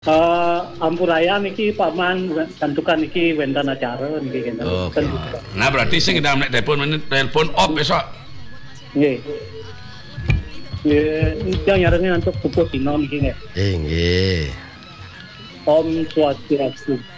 Ampurayan iki paman tentukan iki wenten acara niki kene. Oke. Nah berarti sing kita nek telepon op besok. Nggih. Yang nyarane untuk pupus sinom niki nggih. Nggih. Om Swastiastu.